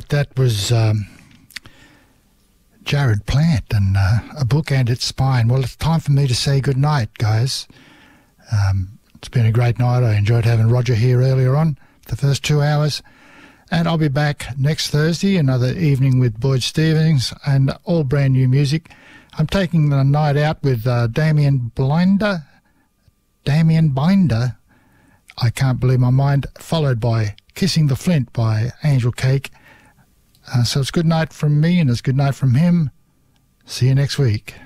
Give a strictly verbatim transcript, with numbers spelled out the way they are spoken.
right, that was um, Jared Plant and uh, A Book and Its Spine. Well, it's time for me to say good night, guys. Um, it's been a great night. I enjoyed having Roger here earlier on, the first two hours. And I'll be back next Thursday, another evening with Boyd Stevens and all brand new music. I'm taking the night out with uh, Damien Blinder, Damien Binder, I Can't Believe My Mind, followed by Kissing the Flint by Angel Cake. Uh, so it's good night from me and it's good night from him. See you next week.